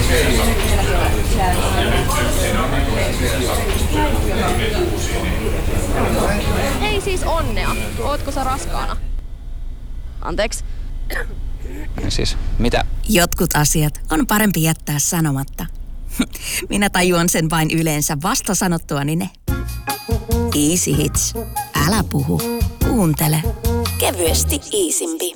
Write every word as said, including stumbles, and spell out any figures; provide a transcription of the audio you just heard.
Hei siis onnea. Ootko sä raskaana? Anteeksi. Siis, mitä? Jotkut asiat on parempi jättää sanomatta. Minä tajuan sen vain yleensä vasta sanottuani ne. Easy Hits. Älä puhu. Kuuntele. Kevyesti Iisimpi.